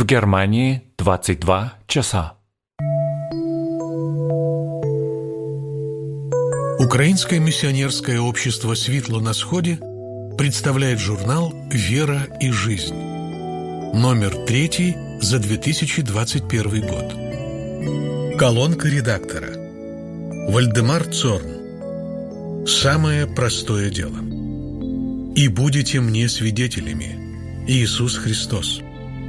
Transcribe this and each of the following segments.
Германии 22 часа. Украинское миссионерское общество «Світло на Сходе» представляет журнал «Вера и жизнь». Номер 3 за 2021 год. Колонка редактора. Вальдемар Цорн. «Самое простое дело». «И будете мне свидетелями». Иисус Христос.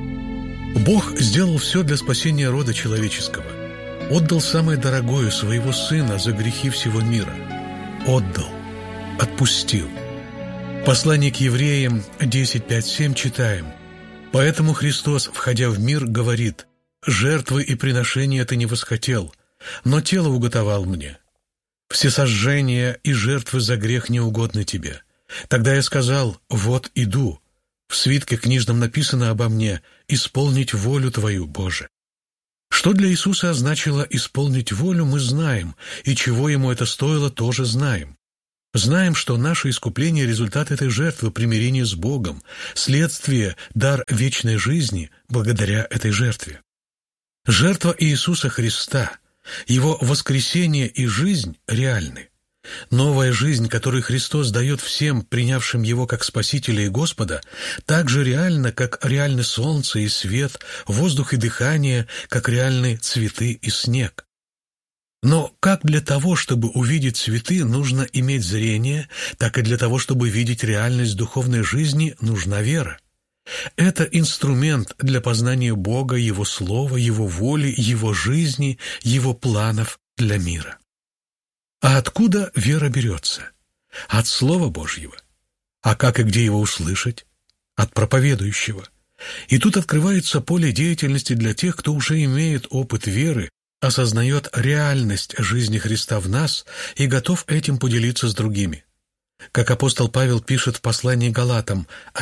Бог сделал все для спасения рода человеческого. Отдал самое дорогое, своего Сына, за грехи всего мира. Отдал. Отпустил. Послание к евреям 10:5-7 читаем. «Поэтому Христос, входя в мир, говорит: жертвы и приношения ты не восхотел, но тело уготовал мне. Всесожжения и жертвы за грех не угодны тебе. Тогда я сказал: вот иду. В свитке книжном написано обо мне: исполнить волю Твою, Боже». Что для Иисуса означало исполнить волю, мы знаем, и чего Ему это стоило, тоже знаем. Знаем, что наше искупление – результат этой жертвы, примирение с Богом, следствие, дар вечной жизни благодаря этой жертве. Жертва Иисуса Христа, Его воскресение и жизнь реальны. Новая жизнь, которую Христос дает всем, принявшим Его как Спасителя и Господа, так же реальна, как реальны солнце и свет, воздух и дыхание, как реальны цветы и снег. Но как для того, чтобы увидеть цветы, нужно иметь зрение, так и для того, чтобы видеть реальность духовной жизни, нужна вера. Это инструмент для познания Бога, Его Слова, Его воли, Его жизни, Его планов для мира. А откуда вера берется? От Слова Божьего. А как и где его услышать? От проповедующего. И тут открывается поле деятельности для тех, кто уже имеет опыт веры, осознает реальность жизни Христа в нас и готов этим поделиться с другими. Как апостол Павел пишет в послании Галатам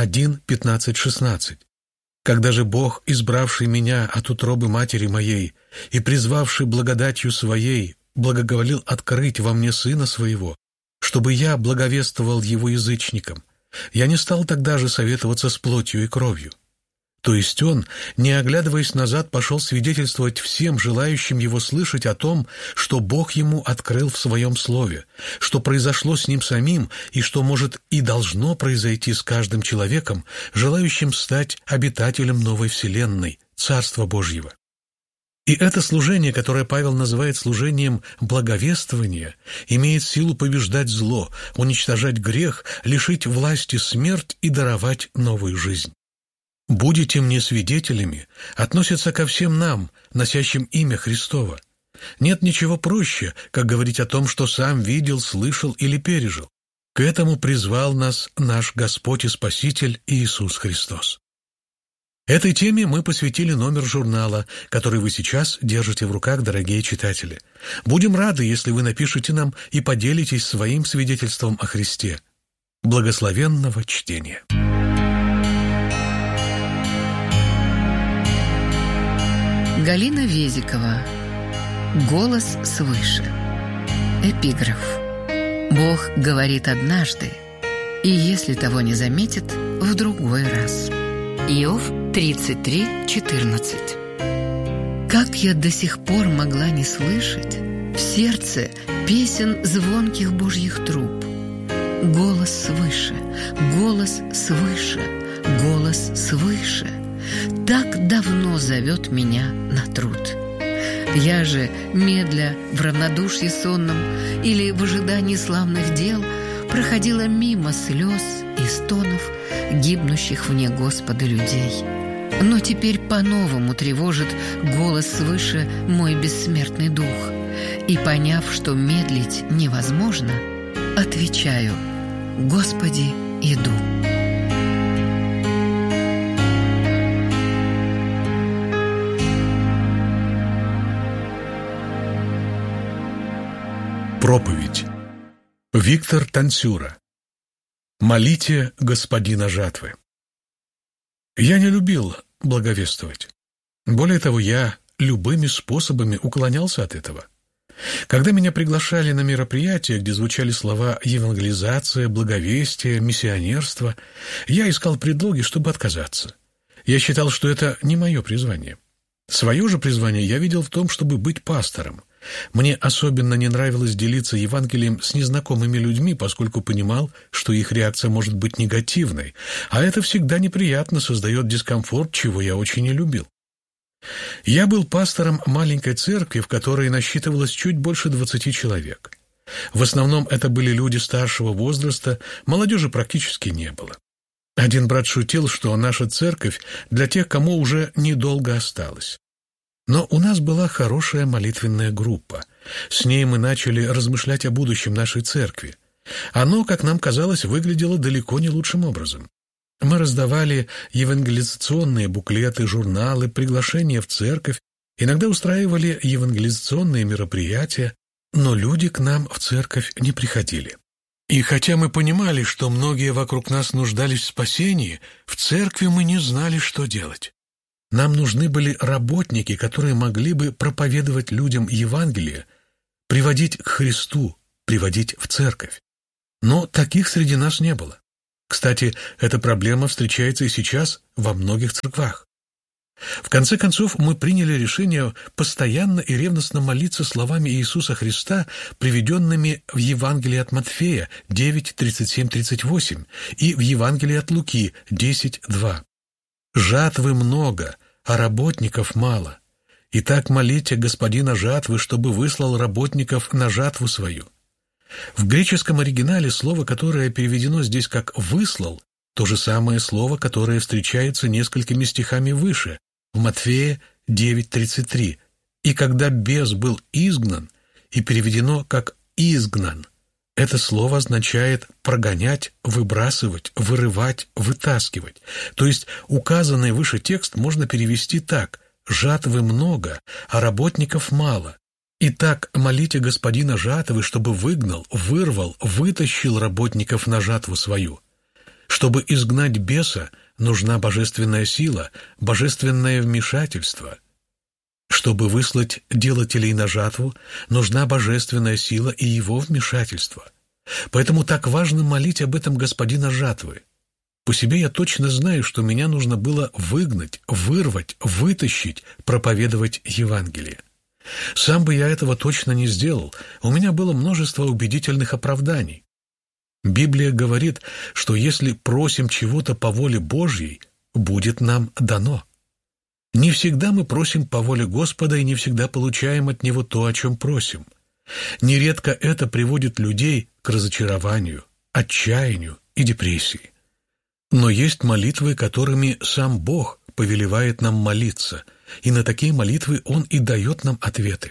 1:15-16. «Когда же Бог, избравший меня от утробы матери моей и призвавший благодатью Своей, благоволил открыть во мне Сына Своего, чтобы я благовествовал Его язычникам, я не стал тогда же советоваться с плотью и кровью». То есть он, не оглядываясь назад, пошел свидетельствовать всем желающим его слышать о том, что Бог ему открыл в своем Слове, что произошло с ним самим и что может и должно произойти с каждым человеком, желающим стать обитателем новой вселенной, Царства Божьего. И это служение, которое Павел называет служением благовествования, имеет силу побеждать зло, уничтожать грех, лишить власти смерть и даровать новую жизнь. «Будете мне свидетелями» относится ко всем нам, носящим имя Христово. Нет ничего проще, как говорить о том, что сам видел, слышал или пережил. К этому призвал нас наш Господь и Спаситель Иисус Христос. Этой теме мы посвятили номер журнала, который вы сейчас держите в руках, дорогие читатели. Будем рады, если вы напишете нам и поделитесь своим свидетельством о Христе. Благословенного чтения! Галина Везикова. Голос свыше. Эпиграф. Бог говорит однажды, и если того не заметит, в другой раз. Иов 33:14. Как я до сих пор могла не слышать в сердце песен звонких Божьих труб? Голос свыше, голос свыше, голос свыше. Так давно зовет меня на труд. Я же, медля в равнодушии сонном или в ожидании славных дел, проходила мимо слез и стонов гибнущих вне Господа людей. Но теперь по-новому тревожит голос свыше мой бессмертный дух. И, поняв, что медлить невозможно, отвечаю: «Господи, иду». Проповедь. Виктор Танцюра. «Молите Господина жатвы». Я не любил благовествовать. Более того, я любыми способами уклонялся от этого. Когда меня приглашали на мероприятия, где звучали слова «евангелизация», «благовестие», «миссионерство», я искал предлоги, чтобы отказаться. Я считал, что это не мое призвание. Свое же призвание я видел в том, чтобы быть пастором. Мне особенно не нравилось делиться Евангелием с незнакомыми людьми, поскольку понимал, что их реакция может быть негативной, а это всегда неприятно, создает дискомфорт, чего я очень не любил. Я был пастором маленькой церкви, в которой насчитывалось чуть больше 20 человек. В основном это были люди старшего возраста, молодежи практически не было. Один брат шутил, что наша церковь для тех, кому уже недолго осталось. Но у нас была хорошая молитвенная группа. С ней мы начали размышлять о будущем нашей церкви. Оно, как нам казалось, выглядело далеко не лучшим образом. Мы раздавали евангелизационные буклеты, журналы, приглашения в церковь, иногда устраивали евангелизационные мероприятия, но люди к нам в церковь не приходили. И хотя мы понимали, что многие вокруг нас нуждались в спасении, в церкви мы не знали, что делать. Нам нужны были работники, которые могли бы проповедовать людям Евангелие, приводить к Христу, приводить в церковь. Но таких среди нас не было. Кстати, эта проблема встречается и сейчас во многих церквах. В конце концов, мы приняли решение постоянно и ревностно молиться словами Иисуса Христа, приведенными в Евангелии от Матфея 9:37-38 и в Евангелии от Луки 10:2. «Жатвы много, а работников мало. Итак, молите Господина жатвы, чтобы выслал работников на жатву свою». В греческом оригинале слово, которое переведено здесь как «выслал», то же самое слово, которое встречается несколькими стихами выше, в Матфея 9:33. «И когда бес был изгнан», и переведено как «изгнан». Это слово означает прогонять, выбрасывать, вырывать, вытаскивать. То есть указанный выше текст можно перевести так: «Жатвы много, а работников мало. Итак, молите Господина жатвы, чтобы выгнал, вырвал, вытащил работников на жатву свою». Чтобы изгнать беса, нужна божественная сила, божественное вмешательство. Чтобы выслать делателей на жатву, нужна божественная сила и его вмешательство. Поэтому так важно молить об этом Господина жатвы. По себе я точно знаю, что меня нужно было выгнать, вырвать, вытащить, проповедовать Евангелие. Сам бы я этого точно не сделал, у меня было множество убедительных оправданий. Библия говорит, что если просим чего-то по воле Божьей, будет нам дано. Не всегда мы просим по воле Господа и не всегда получаем от Него то, о чем просим. Нередко это приводит людей к разочарованию, отчаянию и депрессии. Но есть молитвы, которыми сам Бог повелевает нам молиться, и на такие молитвы Он и дает нам ответы.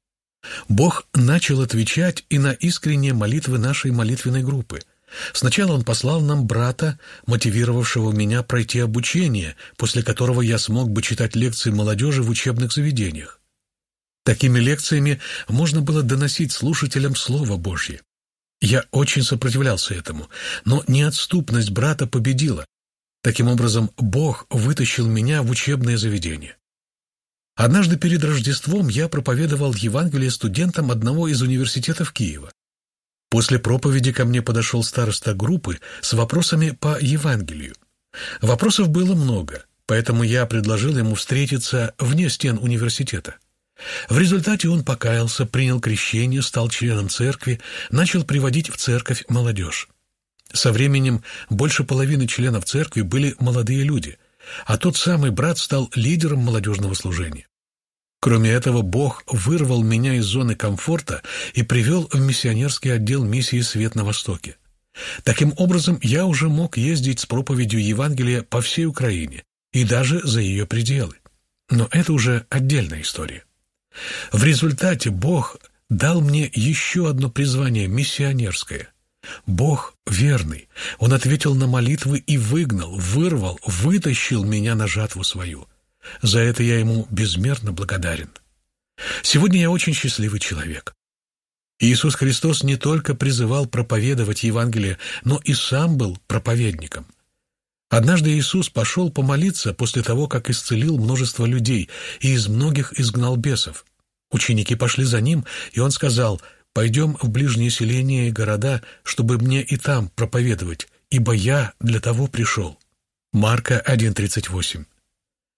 Бог начал отвечать и на искренние молитвы нашей молитвенной группы. Сначала Он послал нам брата, мотивировавшего меня пройти обучение, после которого я смог бы читать лекции молодежи в учебных заведениях. Такими лекциями можно было доносить слушателям Слово Божье. Я очень сопротивлялся этому, но неотступность брата победила. Таким образом, Бог вытащил меня в учебное заведение. Однажды перед Рождеством я проповедовал Евангелие студентам одного из университетов Киева. После проповеди ко мне подошел староста группы с вопросами по Евангелию. Вопросов было много, поэтому я предложил ему встретиться вне стен университета. В результате он покаялся, принял крещение, стал членом церкви, начал приводить в церковь молодежь. Со временем больше половины членов церкви были молодые люди, а тот самый брат стал лидером молодежного служения. Кроме этого, Бог вырвал меня из зоны комфорта и привел в миссионерский отдел миссии «Свет на Востоке». Таким образом, я уже мог ездить с проповедью Евангелия по всей Украине и даже за ее пределы. Но это уже отдельная история. В результате Бог дал мне еще одно призвание миссионерское. Бог верный. Он ответил на молитвы и выгнал, вырвал, вытащил меня на жатву свою. За это я Ему безмерно благодарен. Сегодня я очень счастливый человек. Иисус Христос не только призывал проповедовать Евангелие, но и сам был проповедником. Однажды Иисус пошел помолиться после того, как исцелил множество людей и из многих изгнал бесов. Ученики пошли за Ним, и Он сказал: «Пойдем в ближние селения и города, чтобы мне и там проповедовать, ибо я для того пришел». Марка 1:38.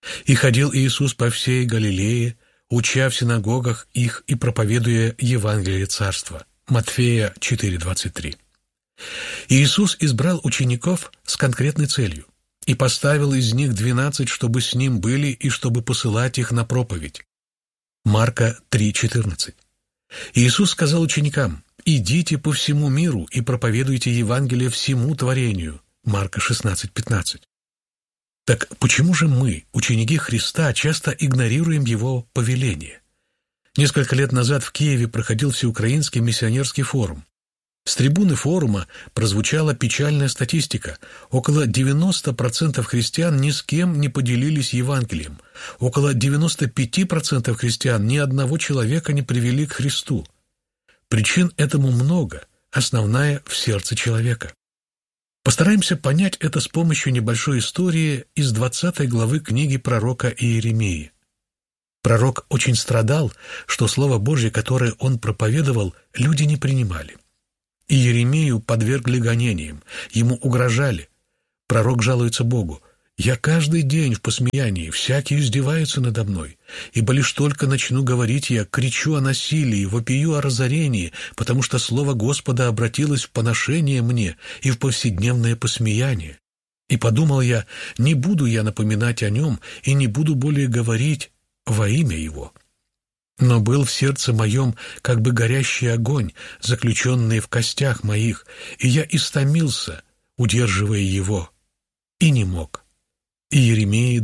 И ходил Иисус по всей Галилее, уча в синагогах их и проповедуя Евангелие Царства». Матфея 4:23. Иисус избрал учеников с конкретной целью и поставил из них 12, чтобы с Ним были и чтобы посылать их на проповедь. Марка 3:14. Иисус сказал ученикам: «Идите по всему миру и проповедуйте Евангелие всему творению». Марка 16:15. Так почему же мы, ученики Христа, часто игнорируем Его повеление? Несколько лет назад в Киеве проходил Всеукраинский миссионерский форум. С трибуны форума прозвучала печальная статистика. Около 90% христиан ни с кем не поделились Евангелием. Около 95% христиан ни одного человека не привели к Христу. Причин этому много, основная в сердце человека. Постараемся понять это с помощью небольшой истории из 20 главы книги пророка Иеремии. Пророк очень страдал, что Слово Божье, которое он проповедовал, люди не принимали. Иеремию подвергли гонениям, ему угрожали. Пророк жалуется Богу: «Я каждый день в посмеянии, всякий издевается надо мной, ибо лишь только начну говорить, я кричу о насилии, вопию о разорении, потому что слово Господа обратилось в поношение мне и в повседневное посмеяние. И подумал я: не буду я напоминать о нем и не буду более говорить во имя его. Но был в сердце моем как бы горящий огонь, заключенный в костях моих, и я истомился, удерживая его, и не мог». Иеремии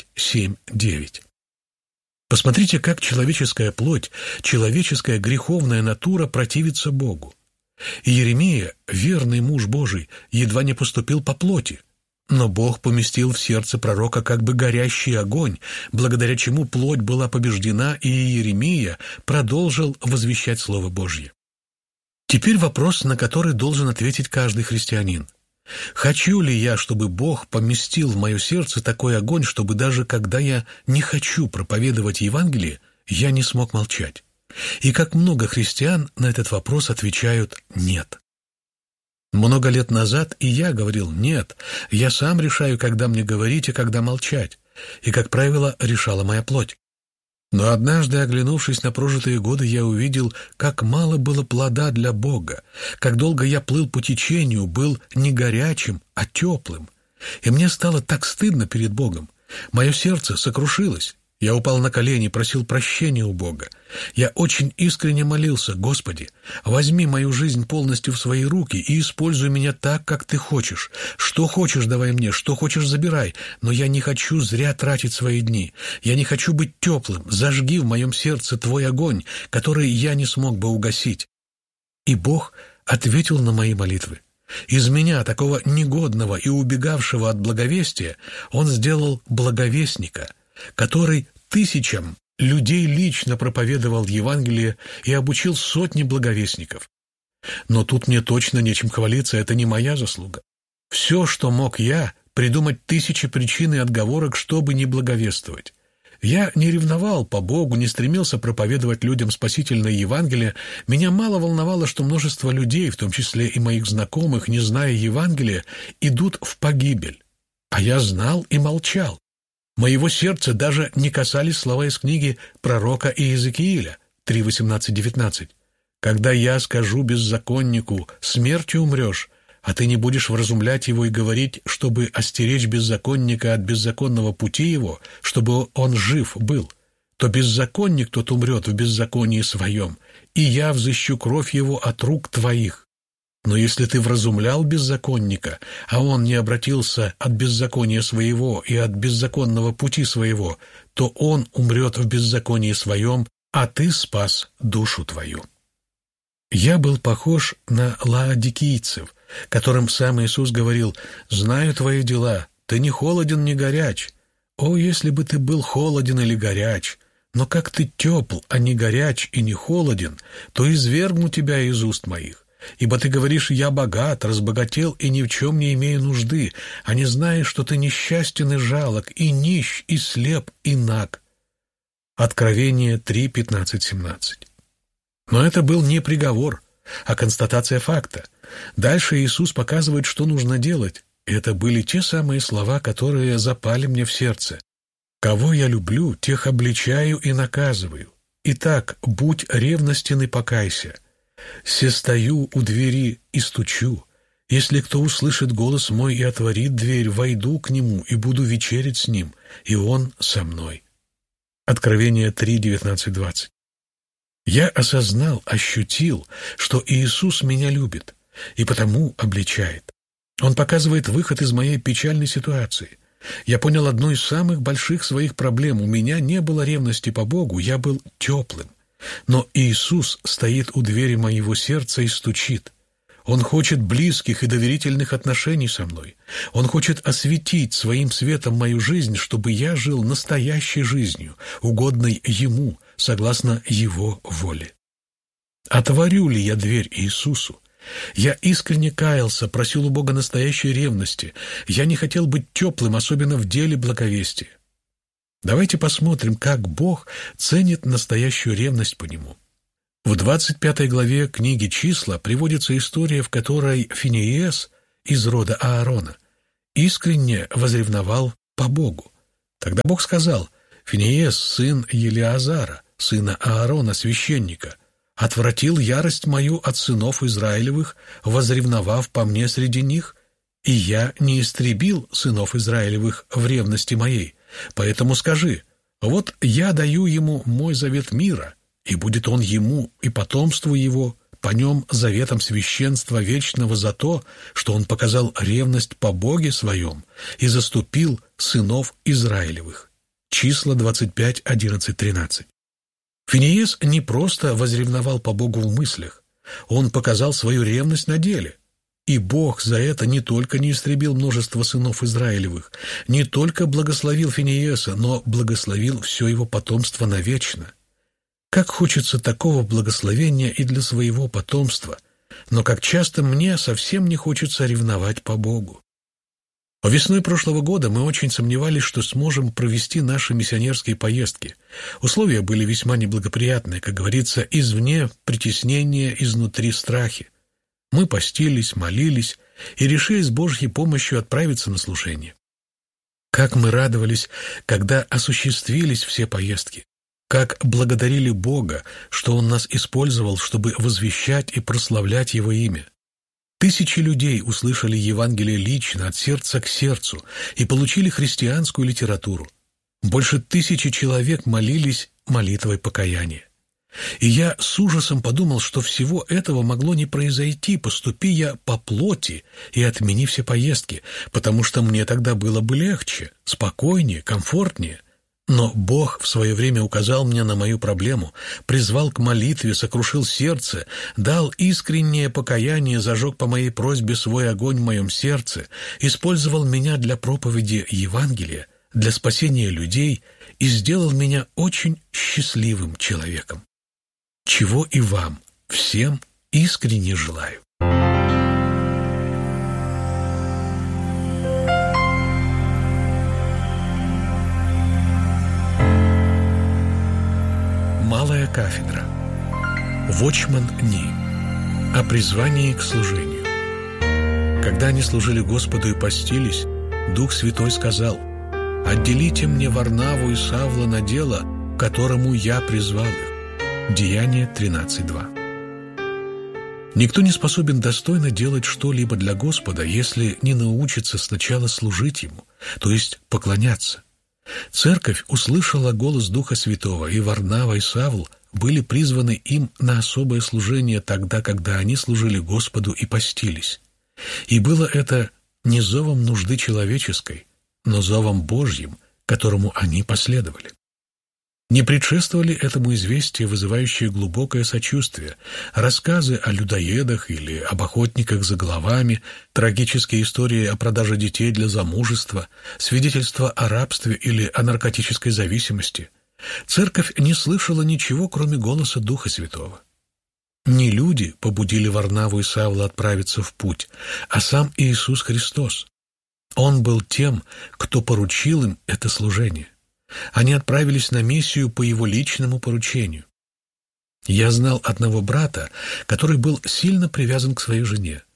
27:9. Посмотрите, как человеческая плоть, человеческая греховная натура противится Богу. Иеремия, верный муж Божий, едва не поступил по плоти, но Бог поместил в сердце пророка как бы горящий огонь, благодаря чему плоть была побеждена, и Иеремия продолжил возвещать Слово Божье. Теперь вопрос, на который должен ответить каждый христианин. Хочу ли я, чтобы Бог поместил в мое сердце такой огонь, чтобы даже когда я не хочу проповедовать Евангелие, я не смог молчать? И как много христиан на этот вопрос отвечают «нет». Много лет назад и я говорил «нет», я сам решаю, когда мне говорить и когда молчать, и, как правило, решала моя плоть. Но однажды, оглянувшись на прожитые годы, я увидел, как мало было плода для Бога, как долго я плыл по течению, был не горячим, а теплым. И мне стало так стыдно перед Богом. Мое сердце сокрушилось. Я упал на колени, просил прощения у Бога. Я очень искренне молился: «Господи, возьми мою жизнь полностью в свои руки и используй меня так, как Ты хочешь. Что хочешь давай мне, что хочешь забирай, но я не хочу зря тратить свои дни. Я не хочу быть теплым. Зажги в моем сердце Твой огонь, который я не смог бы угасить». И Бог ответил на мои молитвы. Из меня, такого негодного и убегавшего от благовестия, Он сделал благовестника, который тысячам людей лично проповедовал Евангелие и обучил сотни благовестников. Но тут мне точно нечем хвалиться, это не моя заслуга. Все, что мог я, придумать тысячи причин и отговорок, чтобы не благовествовать. Я не ревновал по Богу, не стремился проповедовать людям спасительное Евангелие. Меня мало волновало, что множество людей, в том числе и моих знакомых, не зная Евангелия, идут в погибель. А я знал и молчал. Моего сердца даже не касались слова из книги пророка Иезекииля 3:18-19. «Когда я скажу беззаконнику: смертью умрешь, а ты не будешь вразумлять его и говорить, чтобы остеречь беззаконника от беззаконного пути его, чтобы он жив был, то беззаконник тот умрет в беззаконии своем, и я взыщу кровь его от рук твоих. Но если ты вразумлял беззаконника, а он не обратился от беззакония своего и от беззаконного пути своего, то он умрет в беззаконии своем, а ты спас душу твою». Я был похож на лаодикийцев, которым сам Иисус говорил: «Знаю твои дела, ты не холоден, не горяч. О, если бы ты был холоден или горяч! Но как ты тепл, а не горяч и не холоден, то извергну тебя из уст моих. Ибо ты говоришь: я богат, разбогател и ни в чем не имею нужды, а не знаешь, что ты несчастен и жалок, и нищ, и слеп, и наг». Откровение 3:15-17. Но это был не приговор, а констатация факта. Дальше Иисус показывает, что нужно делать, и это были те самые слова, которые запали мне в сердце. Кого я люблю, тех обличаю и наказываю. Итак, будь ревностен и покайся. Сестою у двери и стучу. Если кто услышит голос мой и отворит дверь, войду к нему и буду вечерять с ним, и он со мной». Откровение 3, 19-20. Я осознал, ощутил, что Иисус меня любит, и потому обличает. Он показывает выход из моей печальной ситуации. Я понял одну из самых больших своих проблем. У меня не было ревности по Богу, я был теплым. Но Иисус стоит у двери моего сердца и стучит. Он хочет близких и доверительных отношений со мной. Он хочет осветить своим светом мою жизнь, чтобы я жил настоящей жизнью, угодной Ему, согласно Его воле. Отворю ли я дверь Иисусу? Я искренне каялся, просил у Бога настоящей ревности. Я не хотел быть теплым, особенно в деле благовестия. Давайте посмотрим, как Бог ценит настоящую ревность по Нему. В 25 главе книги «Числа» приводится история, в которой Финеес из рода Аарона искренне возревновал по Богу. Тогда Бог сказал: «Финеес, сын Елиазара, сына Аарона, священника, отвратил ярость мою от сынов Израилевых, возревновав по мне среди них, и я не истребил сынов Израилевых в ревности моей. Поэтому скажи: вот я даю ему мой завет мира, и будет он ему и потомству его по нем заветом священства вечного за то, что он показал ревность по Боге своем и заступил сынов Израилевых». Числа 25, 11, 13. Финеес не просто возревновал по Богу в мыслях, он показал свою ревность на деле. И Бог за это не только не истребил множество сынов Израилевых, не только благословил Финееса, но благословил все его потомство навечно. Как хочется такого благословения и для своего потомства, но как часто мне совсем не хочется ревновать по Богу. Весной прошлого года мы очень сомневались, что сможем провести наши миссионерские поездки. Условия были весьма неблагоприятные, как говорится, извне притеснение, изнутри страхи. Мы постились, молились и решили с Божьей помощью отправиться на служение. Как мы радовались, когда осуществились все поездки. Как благодарили Бога, что Он нас использовал, чтобы возвещать и прославлять Его имя. Тысячи людей услышали Евангелие лично, от сердца к сердцу, и получили христианскую литературу. Больше 1000 человек молились молитвой покаяния. И я с ужасом подумал, что всего этого могло не произойти, поступи я по плоти и отмени все поездки, потому что мне тогда было бы легче, спокойнее, комфортнее. Но Бог в свое время указал мне на мою проблему, призвал к молитве, сокрушил сердце, дал искреннее покаяние, зажег по моей просьбе свой огонь в моем сердце, использовал меня для проповеди Евангелия, для спасения людей и сделал меня очень счастливым человеком. Чего и вам всем искренне желаю. Малая кафедра. Вотчман Ни. О призвании к служению. Когда они служили Господу и постились, Дух Святой сказал: «Отделите мне Варнаву и Савла на дело, которому я призвал их». Деяния 13:2. Никто не способен достойно делать что-либо для Господа, если не научится сначала служить Ему, то есть поклоняться. Церковь услышала голос Духа Святого, и Варнава и Савл были призваны им на особое служение тогда, когда они служили Господу и постились. И было это не зовом нужды человеческой, но зовом Божьим, которому они последовали. Не предшествовали этому известия, вызывающие глубокое сочувствие, рассказы о людоедах или об охотниках за головами, трагические истории о продаже детей для замужества, свидетельства о рабстве или о наркотической зависимости. Церковь не слышала ничего, кроме голоса Духа Святого. Не люди побудили Варнаву и Савла отправиться в путь, а сам Иисус Христос. Он был тем, кто поручил им это служение. Они отправились на миссию по его личному поручению. Я знал одного брата, который был сильно привязан к своей жене.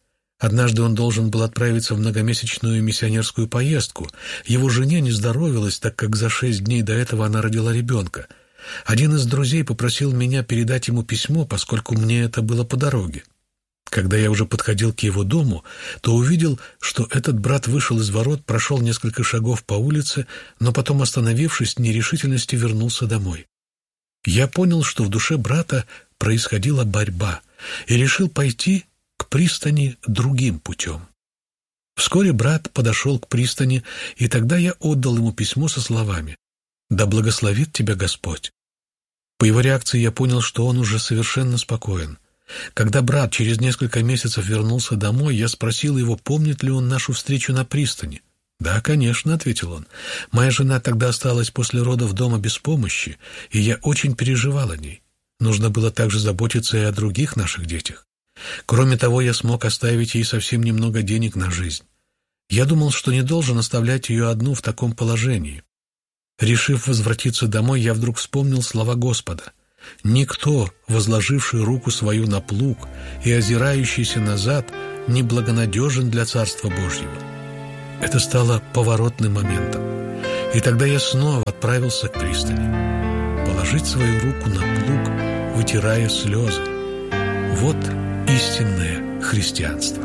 Однажды он должен был отправиться в многомесячную миссионерскую поездку. Его жене не здоровилось, так как за 6 дней до этого она родила ребенка. Один из друзей попросил меня передать ему письмо, поскольку мне это было по дороге. Когда я уже подходил к его дому, то увидел, что этот брат вышел из ворот, прошел несколько шагов по улице, но потом, остановившись в нерешительности, вернулся домой. Я понял, что в душе брата происходила борьба, и решил пойти к пристани другим путем. Вскоре брат подошел к пристани, и тогда я отдал ему письмо со словами: «Да благословит тебя Господь». По его реакции я понял, что он уже совершенно спокоен. Когда брат через несколько месяцев вернулся домой, я спросил его, помнит ли он нашу встречу на пристани. «Да, конечно», — ответил он. «Моя жена тогда осталась после родов дома без помощи, и я очень переживал о ней. Нужно было также заботиться и о других наших детях. Кроме того, я смог оставить ей совсем немного денег на жизнь. Я думал, что не должен оставлять ее одну в таком положении. Решив возвратиться домой, я вдруг вспомнил слова Господа: «Никто, возложивший руку свою на плуг и озирающийся назад, не благонадежен для Царства Божьего». Это стало поворотным моментом. И тогда я снова отправился к пристани. Положить свою руку на плуг, вытирая слезы. Вот истинное христианство.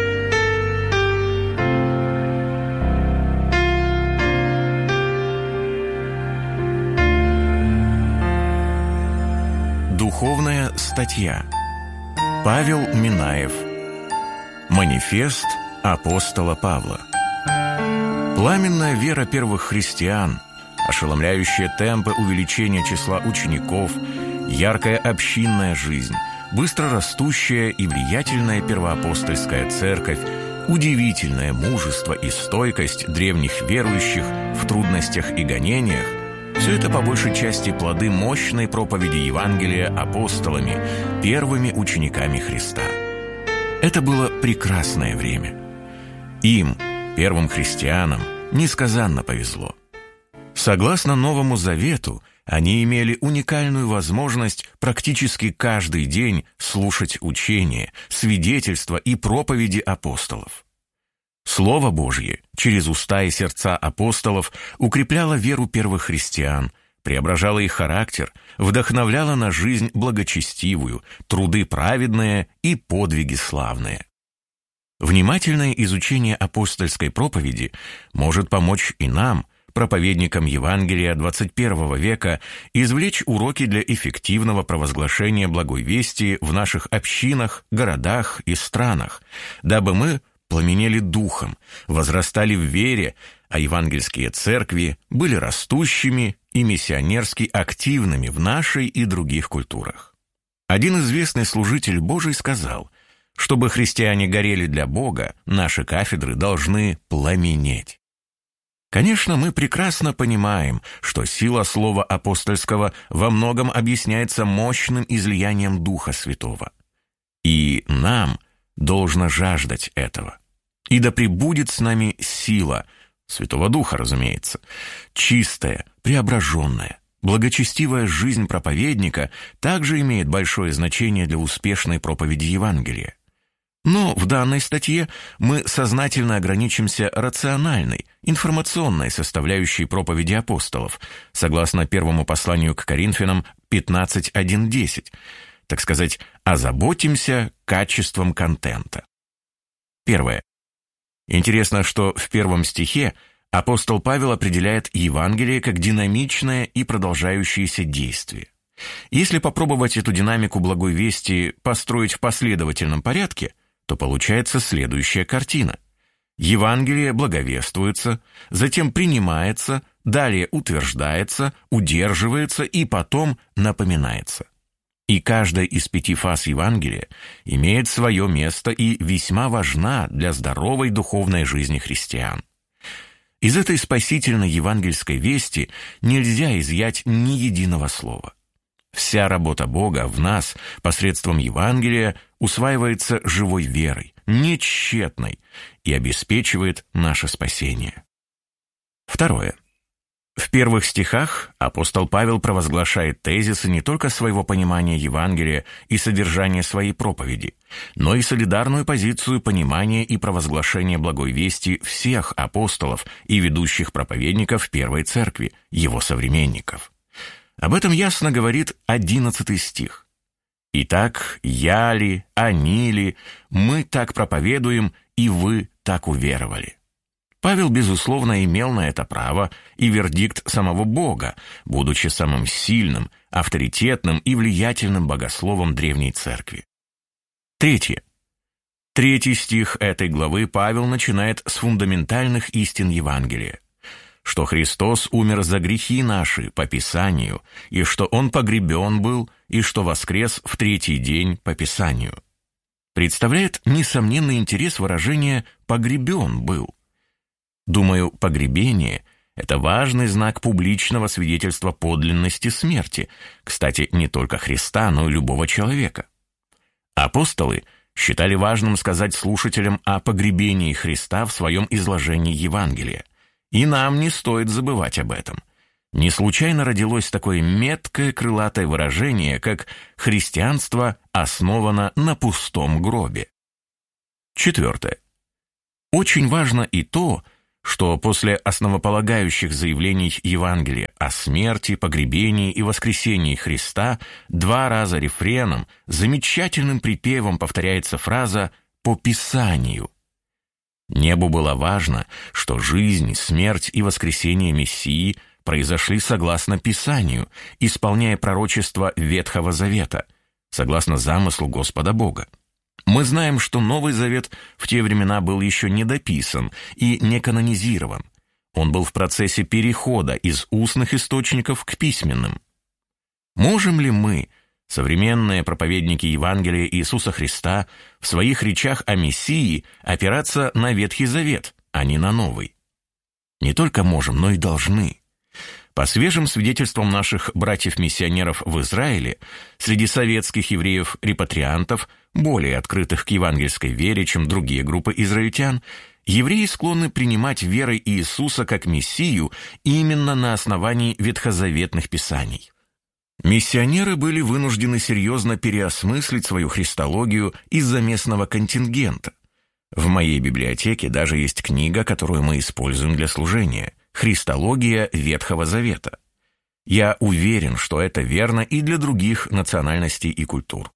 Духовная статья. Павел Минаев. Манифест апостола Павла. Пламенная вера первых христиан, ошеломляющие темпы увеличения числа учеников, яркая общинная жизнь, быстро растущая и влиятельная первоапостольская церковь, удивительное мужество и стойкость древних верующих в трудностях и гонениях – все это по большей части плоды мощной проповеди Евангелия апостолами, первыми учениками Христа. Это было прекрасное время. Им, первым христианам, несказанно повезло. Согласно Новому Завету, они имели уникальную возможность практически каждый день слушать учения, свидетельства и проповеди апостолов. Слово Божье через уста и сердца апостолов укрепляло веру первых христиан, преображало их характер, вдохновляло на жизнь благочестивую, труды праведные и подвиги славные. Внимательное изучение апостольской проповеди может помочь и нам, проповедникам Евангелия 21 века, извлечь уроки для эффективного провозглашения благой вести в наших общинах, городах и странах, дабы мы пламенели духом, возрастали в вере, а евангельские церкви были растущими и миссионерски активными в нашей и других культурах. Один известный служитель Божий сказал: чтобы христиане горели для Бога, наши кафедры должны пламенеть. Конечно, мы прекрасно понимаем, что сила слова апостольского во многом объясняется мощным излиянием Духа Святого. И нам должно жаждать этого. И да пребудет с нами сила, Святого Духа, разумеется, чистая, преображенная, благочестивая жизнь проповедника также имеет большое значение для успешной проповеди Евангелия. Но в данной статье мы сознательно ограничимся рациональной, информационной составляющей проповеди апостолов, согласно первому посланию к Коринфянам 15:1-10, так сказать, озаботимся качеством контента. Первое. Интересно, что в первом стихе апостол Павел определяет Евангелие как динамичное и продолжающееся действие. Если попробовать эту динамику благой вести построить в последовательном порядке, то получается следующая картина. Евангелие благовествуется, затем принимается, далее утверждается, удерживается и потом напоминается. И каждая из 5 фаз Евангелия имеет свое место и весьма важна для здоровой духовной жизни христиан. Из этой спасительной евангельской вести нельзя изъять ни единого слова. Вся работа Бога в нас посредством Евангелия усваивается живой верой, нетщетной, и обеспечивает наше спасение. Второе. В первых стихах апостол Павел провозглашает тезисы не только своего понимания Евангелия и содержания своей проповеди, но и солидарную позицию понимания и провозглашения благой вести всех апостолов и ведущих проповедников Первой Церкви, его современников. Об этом ясно говорит 11 стих. «Итак, я ли, они ли, мы так проповедуем, и вы так уверовали». Павел, безусловно, имел на это право и вердикт самого Бога, будучи самым сильным, авторитетным и влиятельным богословом Древней Церкви. Третье. 3 стих этой главы Павел начинает с фундаментальных истин Евангелия, что Христос умер за грехи наши по Писанию, и что Он погребен был, и что воскрес в 3-й день по Писанию. Представляет несомненный интерес выражение «погребен был». Думаю, погребение – это важный знак публичного свидетельства подлинности смерти, кстати, не только Христа, но и любого человека. Апостолы считали важным сказать слушателям о погребении Христа в своем изложении Евангелия, и нам не стоит забывать об этом. Не случайно родилось такое меткое крылатое выражение, как «христианство основано на пустом гробе». 4. Очень важно и то, что после основополагающих заявлений Евангелия о смерти, погребении и воскресении Христа 2 раза рефреном, замечательным припевом повторяется фраза «по Писанию». Небу было важно, что жизнь, смерть и воскресение Мессии произошли согласно Писанию, исполняя пророчество Ветхого Завета, согласно замыслу Господа Бога. Мы знаем, что Новый Завет в те времена был еще не дописан и не канонизирован. Он был в процессе перехода из устных источников к письменным. Можем ли мы, современные проповедники Евангелия Иисуса Христа, в своих речах о Мессии опираться на Ветхий Завет, а не на Новый? Не только можем, но и должны. По свежим свидетельствам наших братьев-миссионеров в Израиле, среди советских евреев-репатриантов, более открытых к евангельской вере, чем другие группы израильтян, евреи склонны принимать верой Иисуса как Мессию именно на основании ветхозаветных писаний. Миссионеры были вынуждены серьезно переосмыслить свою христологию из-за местного контингента. В моей библиотеке даже есть книга, которую мы используем для служения – «Христология Ветхого Завета». Я уверен, что это верно и для других национальностей и культур.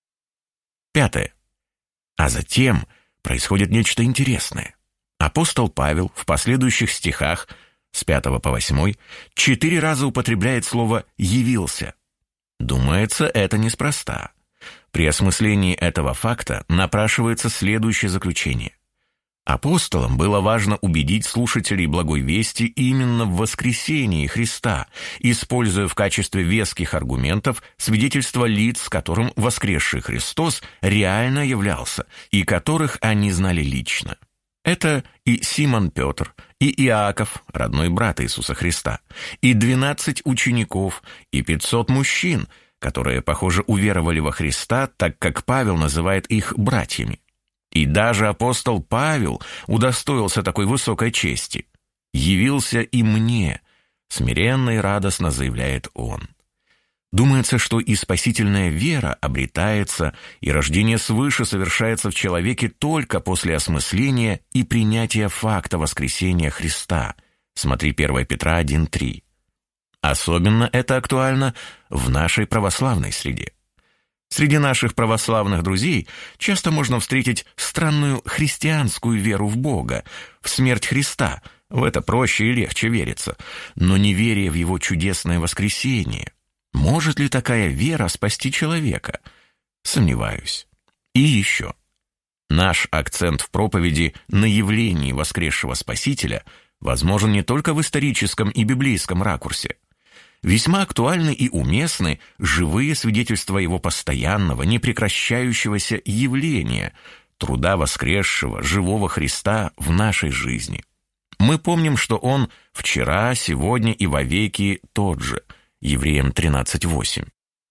5. А затем происходит нечто интересное. Апостол Павел в последующих стихах с 5 по 8 4 раза употребляет слово «явился». Думается, это неспроста. При осмыслении этого факта напрашивается следующее заключение. Апостолам было важно убедить слушателей благой вести именно в воскресении Христа, используя в качестве веских аргументов свидетельства лиц, которым воскресший Христос реально являлся, и которых они знали лично. Это и Симон Петр, и Иаков, родной брат Иисуса Христа, и 12 учеников, и 500 мужчин, которые, похоже, уверовали во Христа, так как Павел называет их братьями. И даже апостол Павел удостоился такой высокой чести. «Явился и мне», — смиренно и радостно заявляет он. Думается, что и спасительная вера обретается, и рождение свыше совершается в человеке только после осмысления и принятия факта воскресения Христа. Смотри 1 Петра 1:3. Особенно это актуально в нашей православной среде. Среди наших православных друзей часто можно встретить странную христианскую веру в Бога, в смерть Христа, в это проще и легче верится, но неверие в Его чудесное воскресение. Может ли такая вера спасти человека? Сомневаюсь. И еще. Наш акцент в проповеди на явлении воскресшего Спасителя возможен не только в историческом и библейском ракурсе. Весьма актуальны и уместны живые свидетельства его постоянного, непрекращающегося явления, труда воскресшего, живого Христа в нашей жизни. Мы помним, что Он вчера, сегодня и вовеки тот же. Евреям 13:8.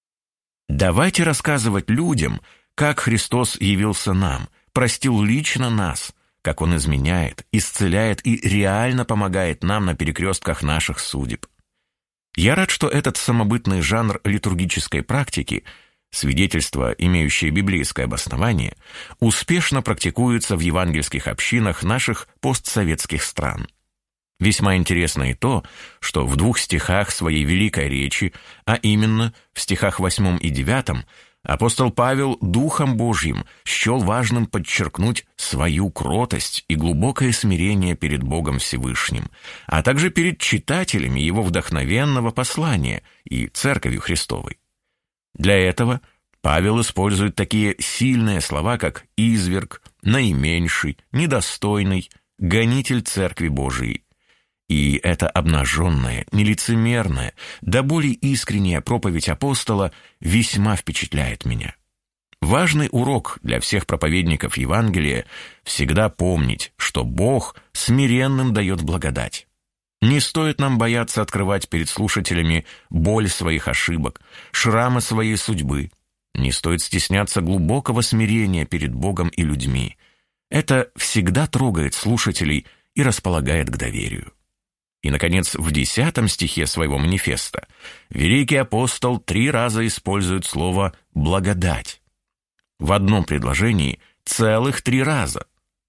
Давайте рассказывать людям, как Христос явился нам, простил лично нас, как Он изменяет, исцеляет и реально помогает нам на перекрестках наших судеб. Я рад, что этот самобытный жанр литургической практики, свидетельство, имеющее библейское обоснование, успешно практикуется в евангельских общинах наших постсоветских стран. Весьма интересно и то, что в 2 стихах своей великой речи, а именно в стихах 8 и 9, апостол Павел Духом Божьим счел важным подчеркнуть свою кротость и глубокое смирение перед Богом Всевышним, а также перед читателями его вдохновенного послания и Церковью Христовой. Для этого Павел использует такие сильные слова, как «изверг», «наименьший», «недостойный», «гонитель Церкви Божией». И эта обнаженная, нелицемерная, да более искренняя проповедь апостола весьма впечатляет меня. Важный урок для всех проповедников Евангелия – всегда помнить, что Бог смиренным дает благодать. Не стоит нам бояться открывать перед слушателями боль своих ошибок, шрамы своей судьбы. Не стоит стесняться глубокого смирения перед Богом и людьми. Это всегда трогает слушателей и располагает к доверию. И, наконец, в 10 стихе своего манифеста великий апостол 3 раза использует слово «благодать». В одном предложении целых 3 раза.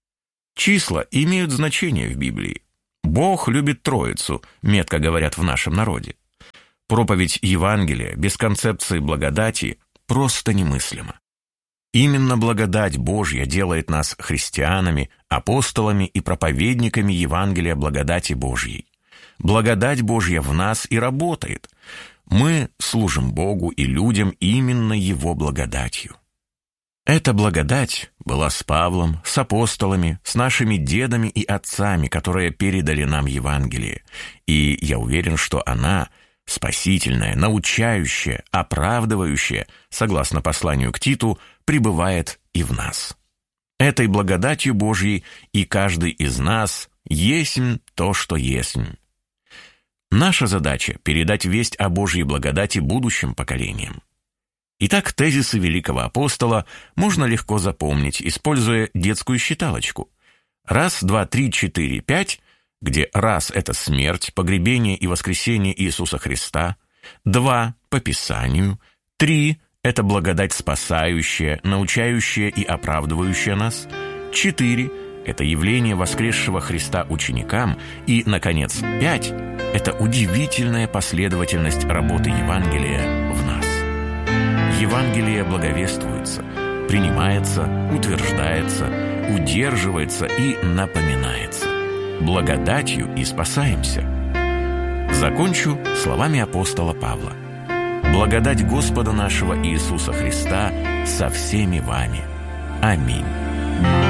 Числа имеют значение в Библии. Бог любит Троицу, метко говорят в нашем народе. Проповедь Евангелия без концепции благодати просто немыслима. Именно благодать Божья делает нас христианами, апостолами и проповедниками Евангелия благодати Божьей. Благодать Божья в нас и работает. Мы служим Богу и людям именно Его благодатью. Эта благодать была с Павлом, с апостолами, с нашими дедами и отцами, которые передали нам Евангелие. И я уверен, что она спасительная, научающая, оправдывающая, согласно посланию к Титу, пребывает и в нас. Этой благодатью Божьей и каждый из нас есмь то, что есмь. Наша задача – передать весть о Божьей благодати будущим поколениям. Итак, тезисы великого апостола можно легко запомнить, используя детскую считалочку. 1, 2, 3, 4, 5, где 1 – это смерть, погребение и воскресение Иисуса Христа, 2 – по Писанию, 3 – это благодать спасающая, научающая и оправдывающая нас, 4 – это явление воскресшего Христа ученикам, и, наконец, 5 – это удивительная последовательность работы Евангелия в нас. Евангелие благовествуется, принимается, утверждается, удерживается и напоминается. Благодатью и спасаемся. Закончу словами апостола Павла. Благодать Господа нашего Иисуса Христа со всеми вами. Аминь.